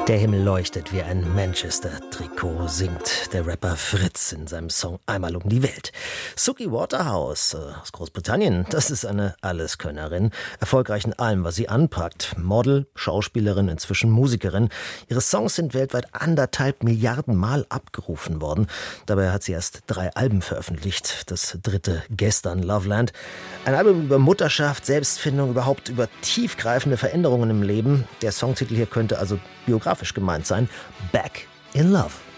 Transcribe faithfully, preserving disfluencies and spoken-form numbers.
Der Himmel leuchtet wie ein Manchester-Trikot, singt der Rapper Fritz in seinem Song Einmal um die Welt. Suki Waterhouse äh, aus Großbritannien, das ist eine Alleskönnerin, erfolgreich in allem, was sie anpackt. Model, Schauspielerin, inzwischen Musikerin. Ihre Songs sind weltweit anderthalb Milliarden Mal abgerufen worden. Dabei hat sie erst drei Alben veröffentlicht. Das dritte gestern, Loveland. Ein Album über Mutterschaft, Selbstfindung, überhaupt über tiefgreifende Veränderungen im Leben. Der Songtitel hier könnte also biografisch gemeint sein. Back in Love.